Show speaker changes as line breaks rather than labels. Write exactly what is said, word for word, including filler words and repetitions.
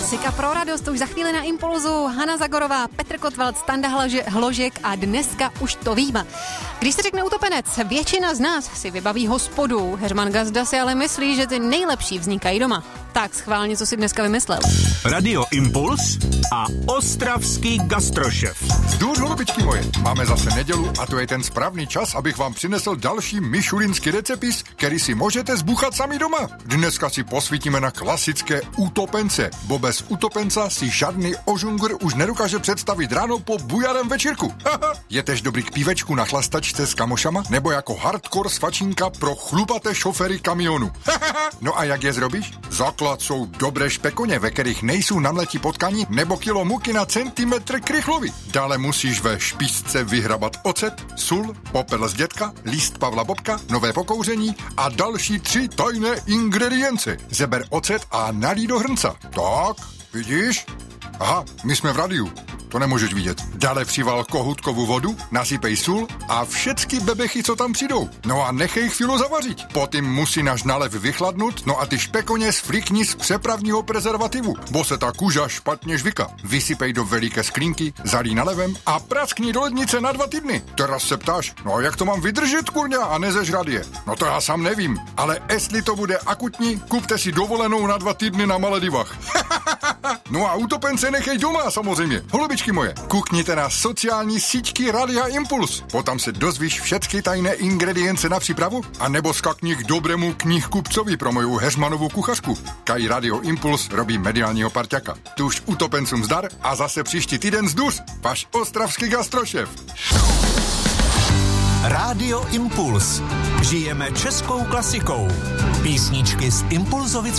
Klasika pro radost, už za chvíli na Impulzu. Hana Zagorová, Petr Kotwald, Standa Hložek a dneska už to víme. Když se řekne utopenec, většina z nás si vybaví hospodu. Herman Gazda si ale myslí, že ty nejlepší vznikají doma. Tak schválně, co si dneska vymyslel.
Radio Impuls a ostravský gastrošef.
Zdůř, holubičky moje, máme zase nedělu a to je ten správný čas, abych vám přinesl další mišulinský recepis, který si můžete zbuchat sami doma. Dneska si posvítíme na klasické utopence, bo bez utopenca si žádný ožungr už nedokáže představit ráno po bujarém večírku. Je tež dobrý k pívečku na chlastačce s kamošama, nebo jako hardcore svačinka pro chlupaté šoféry kamionu. No a jak je zrobíš? Základ jsou dobré špekoně, ve kterých nejsou namletí potkaní nebo kilo muky na centimetr krychlovi. Dále musíš ve špísce vyhrabat ocet, sůl, popel z dětka, líst Pavla Bobka, nové pokouření a další tři tajné ingredience. Zeber ocet a nalij do hrnca. Tak, vidíš? Aha, my jsme v radiu. To nemůžeš vidět. Dále přival kohutkovou vodu, nasypej sůl a všechny bebechy, co tam přijdou. No a nechej chvíli zavařit. Potom musí náš nálev vychladnout, no a ty špekoně sflikni z přepravního prezervativu, bo se ta kůža špatně žvyka. Vysypej do veliké sklinky, zalij nalevem a praskni do lednice na dva týdny. Teraz se ptáš, no a jak to mám vydržet, kurňa, a nezežrat je? No to já sám nevím, ale jestli to bude akutní, kupte si dovolenou na dva týdny na Maledivách. No a utopence nechej doma, samozřejmě. Holubičky moje, kukněte na sociální síťky Radia Impuls. Potom se dozvíš všechny tajné ingredience na přípravu a nebo skakni k dobrému knihkupcovi pro moju Heřmanovou kuchařku. Kaj Radio Impuls robí mediálního parťaka. Tu už utopencům zdar a zase příští týden zdůř. Váš ostravský gastrošef.
Radio Impuls. Žijeme českou klasikou. Písničky z Impulzovic